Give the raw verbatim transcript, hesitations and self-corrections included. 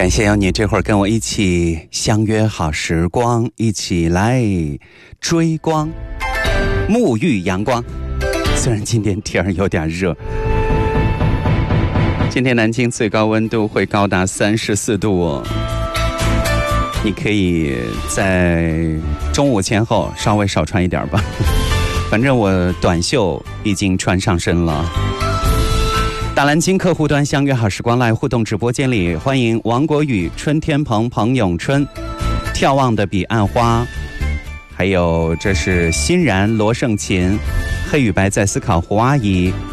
感谢有你这会儿跟我一起相约好时光，一起来追光沐浴阳光。虽然今天天儿有点热，今天南京最高温度会高达三十四度哦，你可以在中午前后稍微少穿一点吧，反正我短袖已经穿上身了。大蓝鲸客户端相约好时光 Live 互动直播间里，欢迎王国宇、春天鹏、彭永春、眺望的彼岸花，还有这是欣然、罗胜琴、黑与白在思考、胡阿姨。